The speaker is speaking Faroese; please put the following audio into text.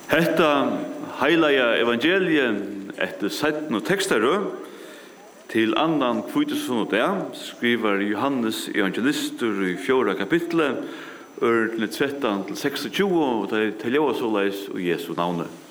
Hetta heilaja evangeliet etter 17 tekster til annan kvitesund der skriver Johannes evangelister i 4. kapitlet, 13 til 26, og det er til Jesu leis og Jesu navne.